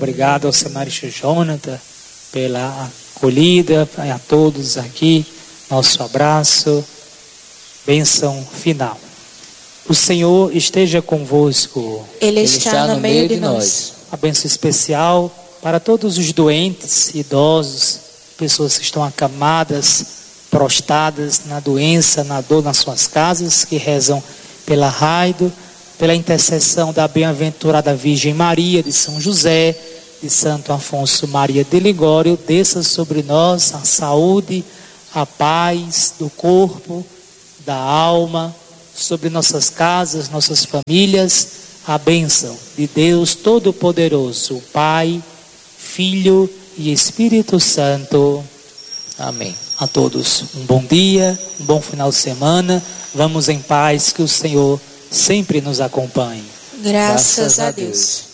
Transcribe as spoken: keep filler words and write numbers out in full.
Obrigado ao senarista Jonathan pela acolhida, a todos aqui, nosso abraço, bênção final. O Senhor esteja convosco. Ele, Ele está, está no meio de nós. A bênção especial para todos os doentes, idosos, pessoas que estão acamadas, prostradas na doença, na dor nas suas casas, que rezam pela raido, pela intercessão da bem-aventurada Virgem Maria, de São José, de Santo Afonso Maria de Ligório, desça sobre nós a saúde, a paz do corpo, da alma, sobre nossas casas, nossas famílias, a bênção de Deus Todo-Poderoso, o Pai, Filho e Espírito Santo. Amém. A todos um bom dia, um bom final de semana. Vamos em paz, que o Senhor sempre nos acompanhe. Graças, Graças a Deus. Deus.